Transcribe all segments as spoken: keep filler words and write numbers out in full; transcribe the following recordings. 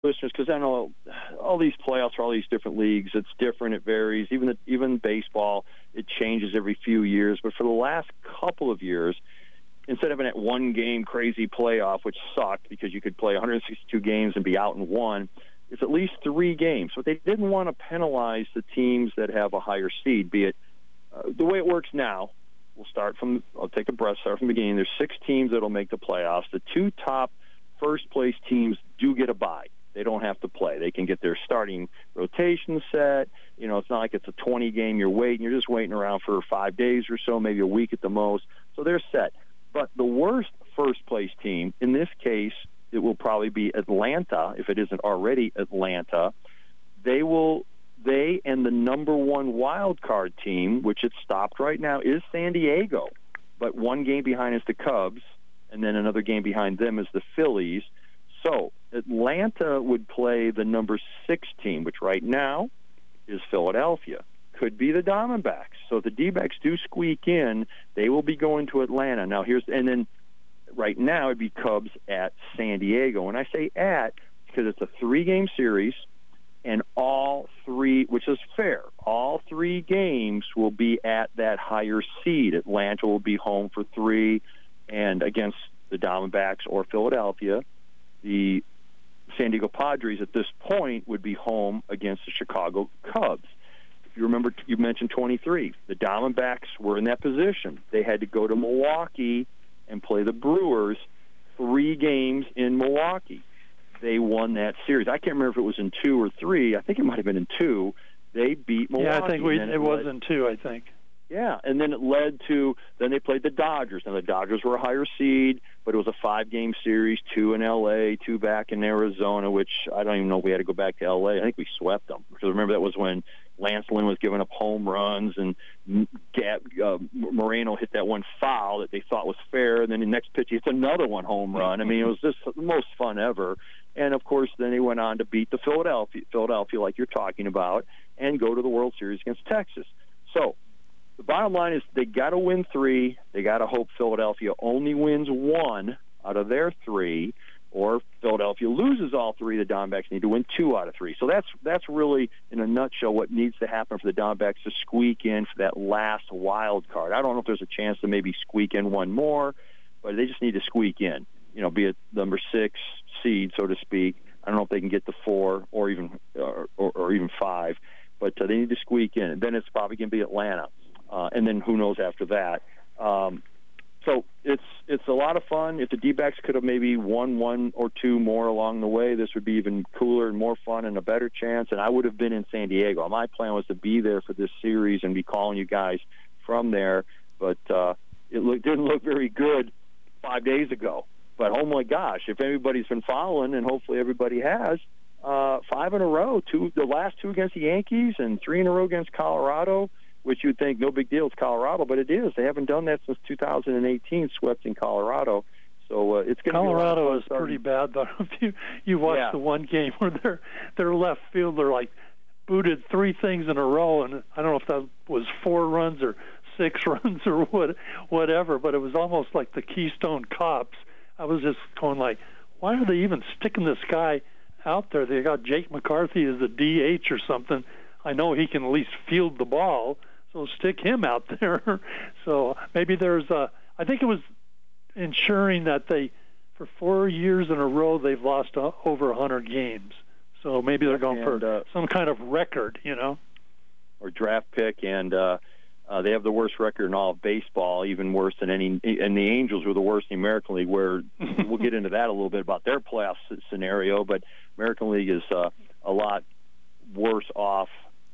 listeners, because I know all these playoffs for all these different leagues, it's different, it varies. Even the, even baseball, it changes every few years. But for the last couple of years, instead of having that one-game crazy playoff, which sucked because you could play one hundred sixty-two games and be out in one, it's at least three games. But they didn't want to penalize the teams that have a higher seed, be it uh, the way it works now. We'll start from, I'll take a breath, start from the beginning. There's six teams that will make the playoffs. The two top first-place teams do get a bye. They don't have to play. They can get their starting rotation set. You know, it's not like it's a twenty game you're waiting. You're just waiting around for five days or so, maybe a week at the most. So they're set. But the worst first-place team, in this case, it will probably be Atlanta, if it isn't already Atlanta. They will, they and the number one wild card team, which it's stopped right now, is San Diego. But one game behind is the Cubs, and then another game behind them is the Phillies. So Atlanta would play the number six team, which right now is Philadelphia. Could be the Diamondbacks. So if the D-backs do squeak in, they will be going to Atlanta. Now here's and then right now it'd be Cubs at San Diego. And I say at because it's a three-game series, and all three, which is fair, all three games will be at that higher seed. Atlanta will be home for three, and against the Diamondbacks or Philadelphia. The San Diego Padres at this point would be home against the Chicago Cubs. If you remember, you mentioned twenty-three. The Diamondbacks were in that position. They had to go to Milwaukee and play the Brewers three games in Milwaukee. They won that series. I can't remember if it was in two or three. I think it might have been in two. They beat Milwaukee. Yeah, I think we, it, it was led, in two, I think. Yeah, and then it led to, then they played the Dodgers. Now, the Dodgers were a higher seed, but it was a five-game series, two in L A, two back in Arizona, which I don't even know if we had to go back to L A. I think we swept them. Because remember, that was when Lance Lynn was giving up home runs, and Gab, uh, Moreno hit that one foul that they thought was fair, and then the next pitch, he hits another one home run. I mean, it was just the most fun ever. And, of course, then they went on to beat the Philadelphia, Philadelphia like you're talking about, and go to the World Series against Texas. So, the bottom line is they got to win three. They got to hope Philadelphia only wins one out of their three, or if Philadelphia loses all three, the Diamondbacks need to win two out of three. So that's that's really, in a nutshell, what needs to happen for the Diamondbacks to squeak in for that last wild card. I don't know if there's a chance to maybe squeak in one more, but they just need to squeak in, you know, be it number six seed, so to speak. I don't know if they can get to four or even or, or, or even five, but uh, they need to squeak in. And then it's probably going to be Atlanta. Uh, and then who knows after that. Um, so it's it's a lot of fun. If the D-backs could have maybe won one or two more along the way, this would be even cooler and more fun and a better chance. And I would have been in San Diego. My plan was to be there for this series and be calling you guys from there. But uh, it look, didn't look very good five days ago. But oh my gosh, if anybody's been following, and hopefully everybody has, uh, five in a row, two the last two against the Yankees and three in a row against Colorado, which you'd think no big deal, it's Colorado, but it is. They haven't done that since two thousand eighteen, swept in Colorado. So uh, it's going to be Colorado is pretty bad, though. If you you watch yeah. the one game where their their left fielder like booted three things in a row, and I don't know if that was four runs or six runs or what whatever, but it was almost like the Keystone Cops. I was just going like, why are they even sticking this guy out there? They got Jake McCarthy as a D H or something. I know he can at least field the ball. So stick him out there. So maybe there's a, I think it was ensuring that they, for four years in a row, they've lost uh, over one hundred games. So maybe they're going and, for uh, some kind of record, you know. Or draft pick, and uh, uh, they have the worst record in all of baseball, even worse than any, and the Angels were the worst in the American League, where we'll get into that a little bit about their playoff scenario, but American League is uh, a lot worse off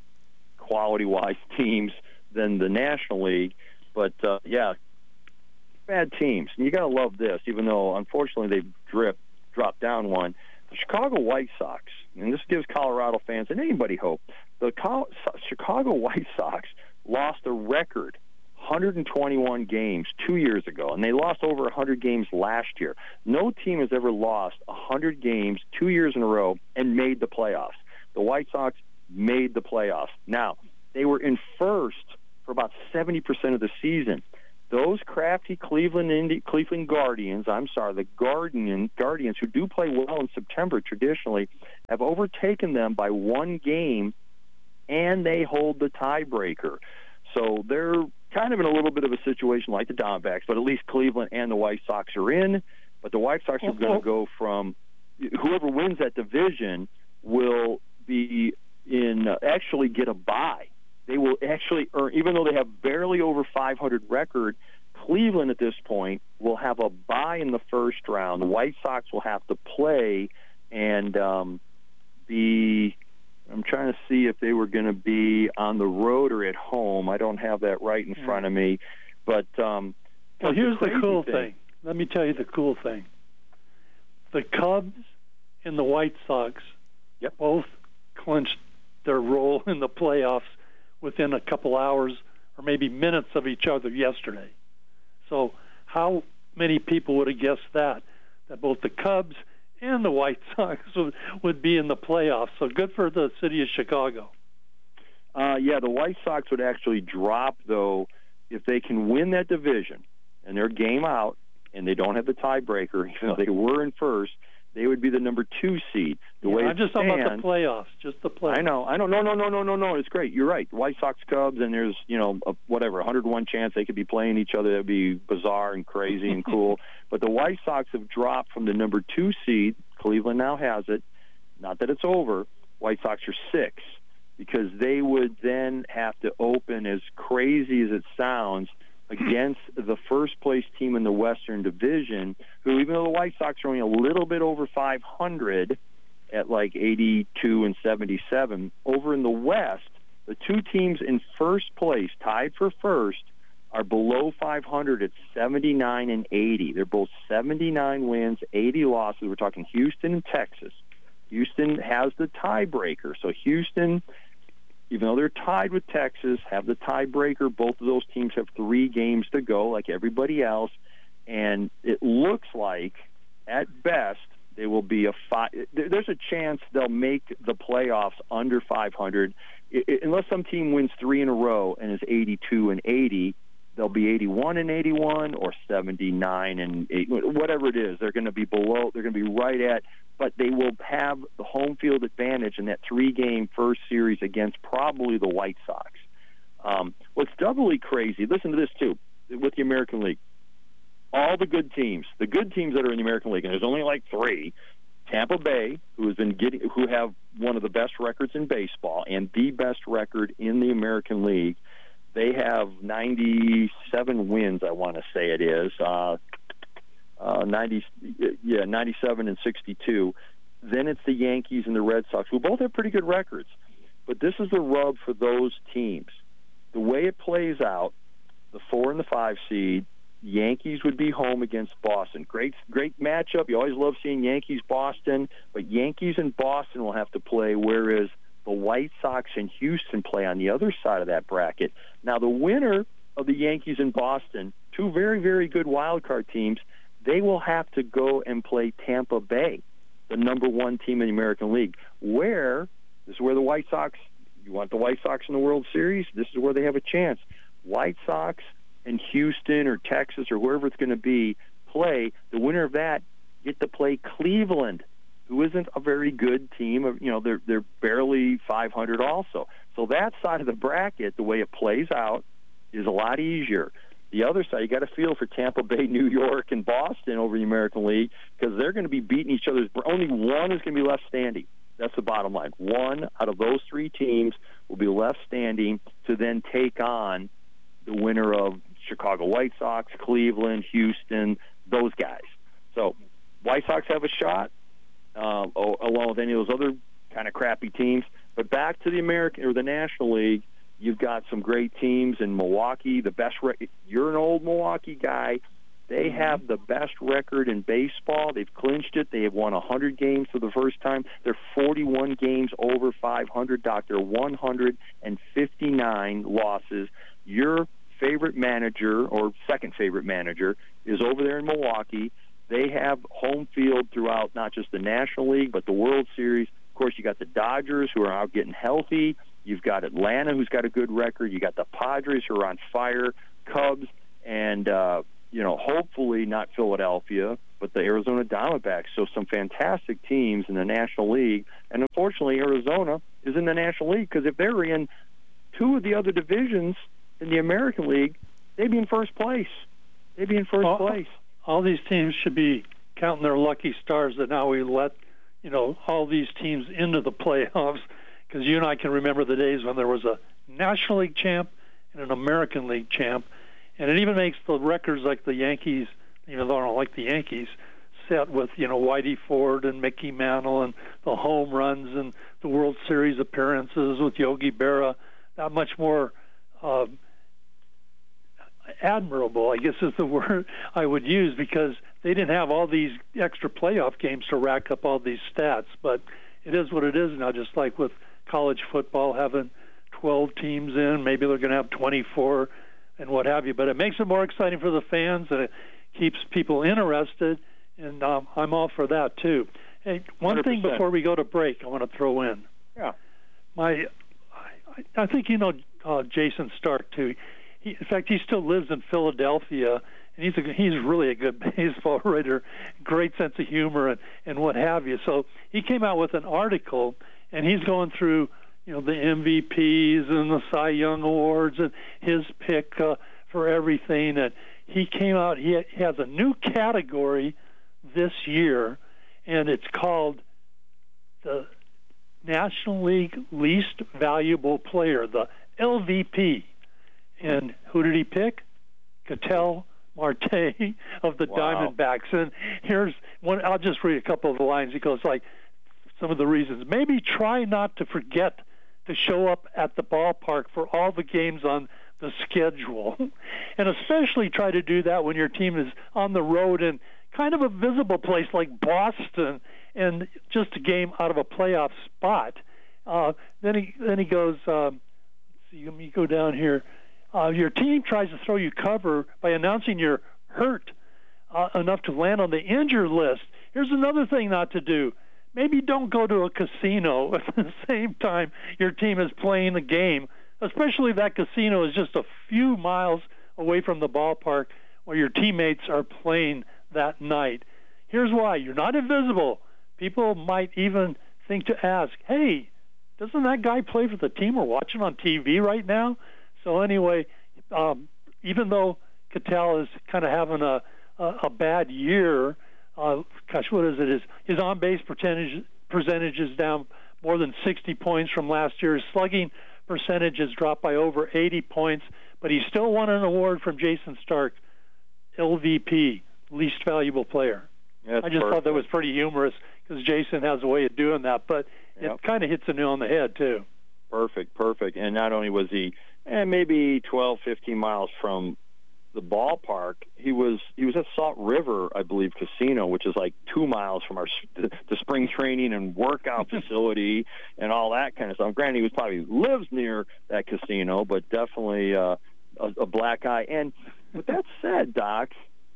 quality-wise teams than the National League, but uh, yeah, bad teams. And you got to love this, even though unfortunately they've drip, dropped down one. The Chicago White Sox, and this gives Colorado fans and anybody hope. The Col- Chicago White Sox lost a record one hundred twenty-one games two years ago, and they lost over one hundred games last year. No team has ever lost one hundred games two years in a row and made the playoffs. The White Sox made the playoffs. Now, they were in first for about seventy percent of the season. those crafty Cleveland Indi- Cleveland Guardians, I'm sorry, the Guardian, Guardians, who do play well in September traditionally, have overtaken them by one game, and they hold the tiebreaker. So they're kind of in a little bit of a situation like the Diamondbacks, but at least Cleveland and the White Sox are in. But the White Sox are going to go from whoever wins that division will be in uh, actually get a bye. They will actually earn, even though they have barely over five hundred record, Cleveland at this point will have a bye in the first round. The White Sox will have to play and um, be, I'm trying to see if they were going to be on the road or at home. I don't have that right in front of me. But um, well, here's the, the cool thing. thing. Let me tell you the cool thing. The Cubs and the White Sox yep. both clinched their role in the playoffs within a couple hours or maybe minutes of each other yesterday. So how many people would have guessed that, that both the Cubs and the White Sox would, would be in the playoffs? So good for the city of Chicago. Uh, yeah, the White Sox would actually drop, though, if they can win that division and they're game out and they don't have the tiebreaker, even though they were in first, they would be the number two seed. The yeah, way I'm just stands, talking about the playoffs, just the playoffs. I know, I know. No, no, no, no, no, no. It's great. You're right. White Sox, Cubs, and there's, you know, a, whatever, one hundred one chance they could be playing each other. That would be bizarre and crazy and cool. But the White Sox have dropped from the number two seed. Cleveland now has it. Not that it's over. White Sox are six, because they would then have to open, as crazy as it sounds, against the first-place team in the Western Division, who, even though the White Sox are only a little bit over five hundred at like eighty-two and seventy-seven, over in the West, the two teams in first place, tied for first, are below five hundred at seventy-nine and eighty. They're both seventy-nine wins, eighty losses. We're talking Houston and Texas. Houston has the tiebreaker. So Houston, even though they're tied with Texas, have the tiebreaker. Both of those teams have three games to go, like everybody else. And it looks like, at best, they will be a five. There's a chance they'll make the playoffs under five hundred. It, unless some team wins three in a row and is eighty-two and eighty, they'll be eighty-one and eighty-one or seventy-nine and eight, whatever it is. They're going to be below. They're going to be right at. But they will have the home field advantage in that three-game first series against probably the White Sox. Um, what's doubly crazy, listen to this too, with the American League. All the good teams, the good teams that are in the American League, and there's only like three, Tampa Bay, who has been getting, who have one of the best records in baseball and the best record in the American League. They have ninety-seven wins, I want to say it is. Uh, Uh, ninety, yeah, ninety-seven and sixty-two. Then it's the Yankees and the Red Sox, who both have pretty good records. But this is the rub for those teams. The way it plays out, the four and the five seed, Yankees would be home against Boston. Great, great matchup. You always love seeing Yankees-Boston, but Yankees and Boston will have to play, whereas the White Sox and Houston play on the other side of that bracket. Now, the winner of the Yankees and Boston, two very, very good wild card teams, they will have to go and play Tampa Bay, the number one team in the American League, where this is where the White Sox, you want the White Sox in the World Series, this is where they have a chance. White Sox and Houston or Texas or wherever it's going to be play. The winner of that get to play Cleveland, who isn't a very good team. You know, they're they're barely five hundred also. So that side of the bracket, the way it plays out, is a lot easier. The other side, you got to feel for Tampa Bay, New York, and Boston over the American League, because they're going to be beating each other's. Only one is going to be left standing. That's the bottom line. One out of those three teams will be left standing to then take on the winner of Chicago White Sox, Cleveland, Houston, those guys. So White Sox have a shot, uh, along with any of those other kind of crappy teams. But back to the American or the National League. You've got some great teams in Milwaukee. The best. Re- You're an old Milwaukee guy. They have the best record in baseball. They've clinched it. They have won one hundred games for the first time. They're forty-one games over five hundred, Doctor. one hundred fifty-nine losses. Your favorite manager, or second favorite manager, is over there in Milwaukee. They have home field throughout not just the National League, but the World Series. Of course, you got the Dodgers, who are out getting healthy. You've got Atlanta, who's got a good record. You got the Padres, who are on fire, Cubs, and uh, you know, hopefully not Philadelphia, but the Arizona Diamondbacks. So some fantastic teams in the National League, and unfortunately, Arizona is in the National League because if they're in two of the other divisions in the American League, they'd be in first place. They'd be in first all, place. All these teams should be counting their lucky stars that now we let, you know, all these teams into the playoffs, because you and I can remember the days when there was a National League champ and an American League champ, and it even makes the records like the Yankees, even though I don't like the Yankees, set with, you know, Whitey Ford and Mickey Mantle and the home runs and the World Series appearances with Yogi Berra, that much more uh, admirable, I guess is the word I would use, because they didn't have all these extra playoff games to rack up all these stats. But it is what it is now, just like with college football having twelve teams in, maybe they're going to have twenty-four and what have you. But it makes it more exciting for the fans, and it keeps people interested, and um, I'm all for that too. Hey, one one hundred percent. thing before we go to break I want to throw in. Yeah. My, I, I think you know uh, Jayson Stark too. He, in fact, he still lives in Philadelphia, and he's a, he's really a good baseball writer, great sense of humor, and, and what have you. So he came out with an article, and he's going through, you know, the M V Ps and the Cy Young Awards and his pick uh, for everything. And he came out, he, he has a new category this year, and it's called the National League Least Valuable Player, the L V P. And who did he pick? Ketel Marte of the Wow. Diamondbacks. And here's one, I'll just read a couple of the lines. He goes like, some of the reasons. Maybe try not to forget to show up at the ballpark for all the games on the schedule. And especially try to do that when your team is on the road in kind of a visible place like Boston and just a game out of a playoff spot. Uh, then he then he goes, um, let's see, let me go down here. Uh, your team tries to throw you cover by announcing you're hurt uh, enough to land on the injured list. Here's another thing not to do. Maybe don't go to a casino at the same time your team is playing a game, especially if that casino is just a few miles away from the ballpark where your teammates are playing that night. Here's why. You're not invisible. People might even think to ask, hey, doesn't that guy play for the team we're watching on T V right now? So anyway, um, even though Ketel is kind of having a, a, a bad year, uh, gosh, what is it? His, his on-base percentage, percentage is down more than sixty points from last year. His slugging percentage has dropped by over eighty points, but he still won an award from Jayson Stark, L V P, Least Valuable Player. That's I just perfect. thought that was pretty humorous because Jayson has a way of doing that, but Yep. it kind of hits the nail on the head, too. Perfect, perfect. And not only was he eh, maybe twelve, fifteen miles from the ballpark, he was he was at Salt River, I believe, Casino, which is like two miles from our the, the spring training and workout facility and all that kind of stuff. Granted, he was probably lives near that casino, but definitely uh, a, a black eye. And with that said, Doc,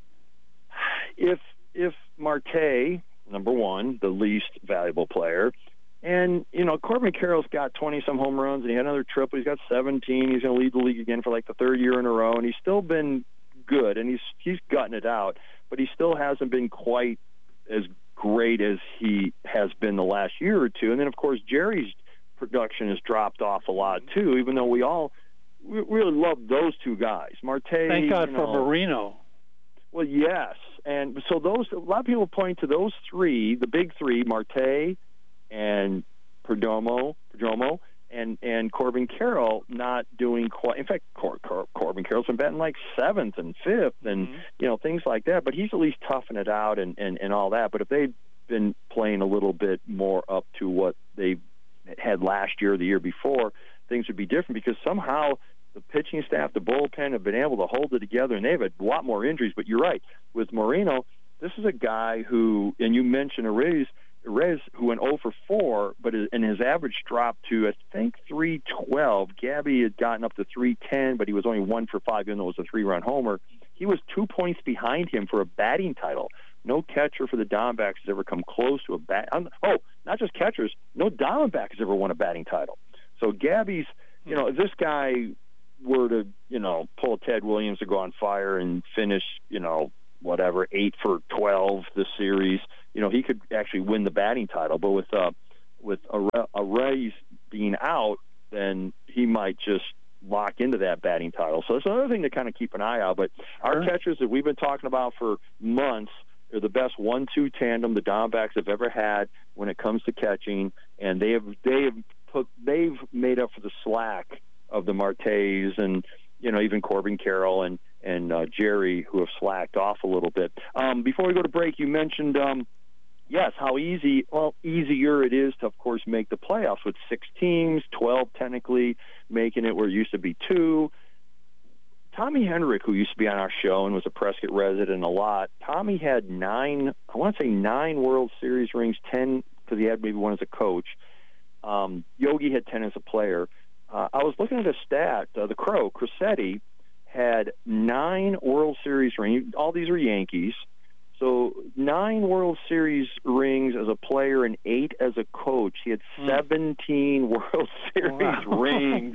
if if Marte, number one, the least valuable player, and, you know, Corbin Carroll's got twenty-some home runs, and he had another triple. He's got seventeen. He's going to lead the league again for, like, the third year in a row, and he's still been good, and he's he's gutting it out, but he still hasn't been quite as great as he has been the last year or two. And then, of course, Jerry's production has dropped off a lot, too, even though we all we really love those two guys. Marte, Thank God you for know, Marino. Well, yes, and so those a lot of people point to those three, the big three, Marte and Perdomo, Perdomo, and and Corbin Carroll not doing quite. In fact, Cor, Cor, Corbin Carroll's been batting like seventh and fifth, and Mm-hmm. you know things like that. But he's at least toughing it out and, and, and all that. But if they'd been playing a little bit more up to what they had last year or the year before, things would be different because somehow the pitching staff, the bullpen have been able to hold it together, and they've had a lot more injuries. But you're right, with Marino, this is a guy who, and you mentioned Arraez, Rez, who went oh for four, but his, and his average dropped to, I think, three twelve. Gabby had gotten up to three ten, but he was only one for five, even though it was a three-run homer. He was two points behind him for a batting title. No catcher for the Diamondbacks has ever come close to a bat. Oh, not just catchers. No Diamondback has ever won a batting title. So Gabby's, you know, this guy were to, you know, pull a Ted Williams to go on fire and finish, you know, whatever, eight for twelve this series, you know, he could actually win the batting title. But with uh, with Arraez being out, then he might just lock into that batting title. So it's another thing to kind of keep an eye out. But our catchers that we've been talking about for months are the best one two tandem the Diamondbacks have ever had when it comes to catching, and they have they have put they've made up for the slack of the Martes and, you know, even Corbin Carroll and and uh, Jerry, who have slacked off a little bit. Um, before we go to break, you mentioned, um, yes, how easy, well, easier it is to, of course, make the playoffs with six teams, twelve technically, making it where it used to be two. Tommy Henrich, who used to be on our show and was a Prescott resident a lot, Tommy had nine, I want to say nine World Series rings, ten, because he had maybe one as a coach. Um, Yogi had ten as a player. Uh, I was looking at a stat, uh, the Crow, Crissetti, had nine World Series rings. All these are Yankees. So nine World Series rings as a player and eight as a coach. He had seventeen mm. World Series wow. rings.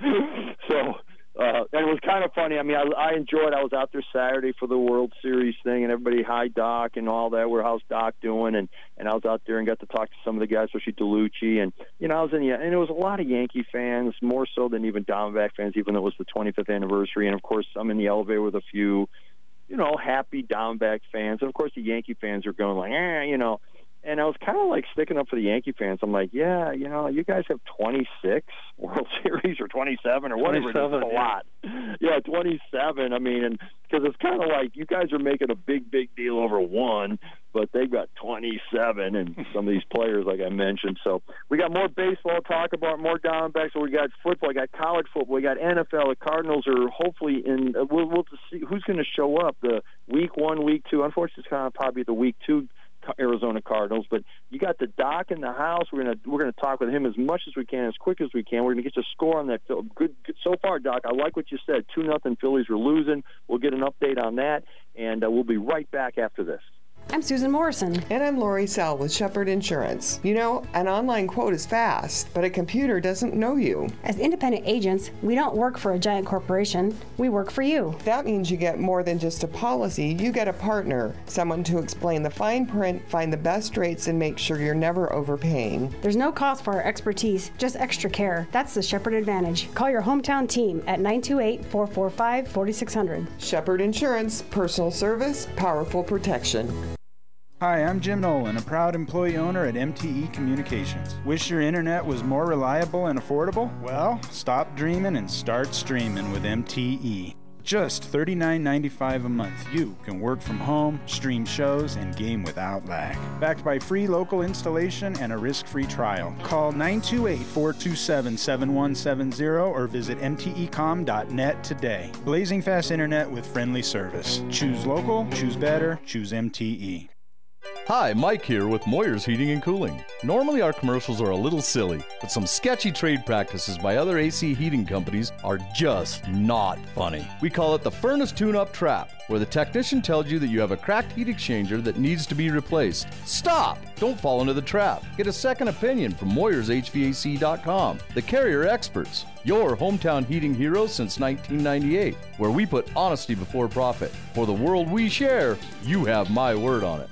So, uh, and it was kind of funny. I mean, I, I enjoyed. I was out there Saturday for the World Series thing, and everybody, hi Doc, and all that. Where how's Doc doing? And and I was out there and got to talk to some of the guys, especially DeLucci, and you know I was in the and there was a lot of Yankee fans, more so than even Diamondback fans, even though it was the twenty-fifth anniversary. And of course, I'm in the elevator with a few, you know, happy Diamondback fans, and of course the Yankee fans are going like, eh, you know. And I was kind of like sticking up for the Yankee fans. I'm like, yeah, you know, you guys have twenty-six World Series or twenty-seven or whatever. It is, a yeah. lot. Yeah, twenty-seven. I mean, and because it's kind of like you guys are making a big, big deal over one, but they've got twenty-seven, and some of these players, like I mentioned. So we got more baseball to talk about, more Diamondbacks. So we got football, we got college football, we got N F L. The Cardinals are hopefully in. Uh, we'll, we'll see who's going to show up the week one, week two. Unfortunately, it's kind of probably the week two Arizona Cardinals, but you got the Doc in the house. We're gonna we're gonna talk with him as much as we can, as quick as we can. We're gonna get you a score on that. Good, good so far, Doc. I like what you said. Two nothing Phillies are losing. We'll get an update on that, and uh, we'll be right back after this. I'm Susan Morrison. And I'm Lori Sell with Shepherd Insurance. You know, an online quote is fast, but a computer doesn't know you. As independent agents, we don't work for a giant corporation. We work for you. That means you get more than just a policy. You get a partner, someone to explain the fine print, find the best rates, and make sure you're never overpaying. There's no cost for our expertise, just extra care. That's the Shepherd Advantage. Call your hometown team at nine two eight, four four five, four six zero zero. Shepherd Insurance, personal service, powerful protection. Hi, I'm Jim Nolan, a proud employee owner at M T E Communications. Wish your internet was more reliable and affordable? Well, stop dreaming and start streaming with M T E. Just thirty-nine ninety-five a month, you can work from home, stream shows, and game without lag. Backed by free local installation and a risk-free trial. Call nine two eight, four two seven, seven one seven zero or visit m t e com dot net today. Blazing fast internet with friendly service. Choose local, choose better, choose M T E. Hi, Mike here with Moyer's Heating and Cooling. Normally our commercials are a little silly, but some sketchy trade practices by other A C heating companies are just not funny. We call it the furnace tune-up trap, where the technician tells you that you have a cracked heat exchanger that needs to be replaced. Stop! Don't fall into the trap. Get a second opinion from Moyers H V A C dot com, the Carrier Experts, your hometown heating heroes since nineteen ninety-eight, where we put honesty before profit. For the world we share, you have my word on it.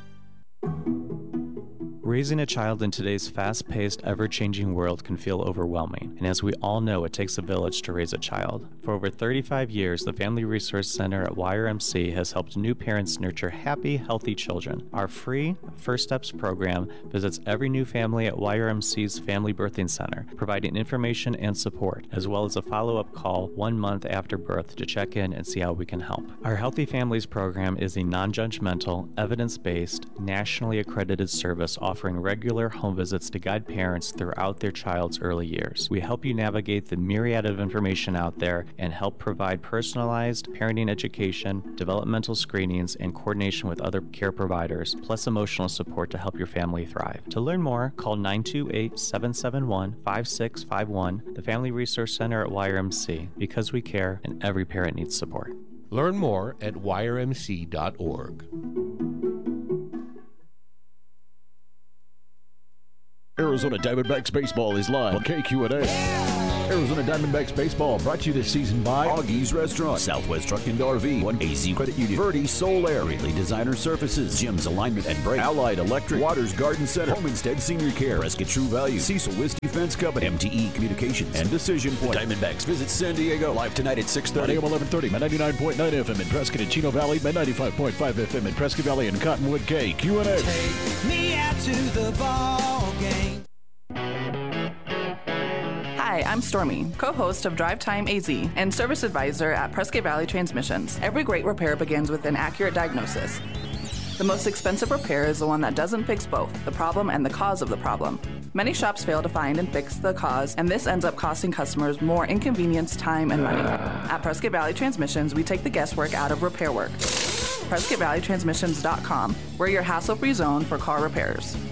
Raising a child in today's fast-paced, ever-changing world can feel overwhelming, and as we all know, it takes a village to raise a child. For over thirty-five years, the Family Resource Center at Y R M C has helped new parents nurture happy, healthy children. Our free First Steps program visits every new family at Y R M C's Family Birthing Center, providing information and support, as well as a follow-up call one month after birth to check in and see how we can help. Our Healthy Families program is a non-judgmental, evidence-based, nationally accredited service offering regular home visits to guide parents throughout their child's early years. We help you navigate the myriad of information out there and help provide personalized parenting education, developmental screenings, and coordination with other care providers, plus emotional support to help your family thrive. To learn more, call nine two eight, seven seven one, five six five one, the Family Resource Center at Y R M C, because we care and every parent needs support. Learn more at y r m c dot org. Arizona Diamondbacks baseball is live on K Q N A. Arizona Diamondbacks baseball brought to you this season by Augie's Restaurant, Southwest Truck and R V, One A Z Credit Union, Verde Soul Air, Greeley Designer Surfaces, Jim's Alignment and Brake, Allied Electric, Waters Garden Center, Homestead Senior Care, Prescott True Value, Cecil Whiskey Fence Company, M T E Communications, and Decision Point. The Diamondbacks visit San Diego live tonight at six thirty. A M eleven thirty, ninety-nine point nine F M in Prescott and Chino Valley, ninety-five point five F M in Prescott Valley and Cottonwood K. Q and A. Take me out to the ball game. Hi, I'm Stormy, co-host of Drive Time A Z and service advisor at Prescott Valley Transmissions. Every great repair begins with an accurate diagnosis. The most expensive repair is the one that doesn't fix both, the problem and the cause of the problem. Many shops fail to find and fix the cause, and this ends up costing customers more inconvenience, time, and money. At Prescott Valley Transmissions, we take the guesswork out of repair work. Prescott Valley Transmissions dot com. We're your hassle-free zone for car repairs.